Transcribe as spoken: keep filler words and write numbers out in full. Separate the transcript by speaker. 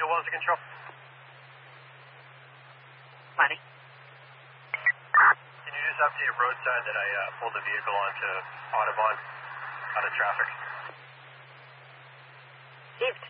Speaker 1: Wells to control.
Speaker 2: Money.
Speaker 1: Can you just update roadside that I uh, pulled the vehicle onto Audubon out of traffic?
Speaker 2: Received.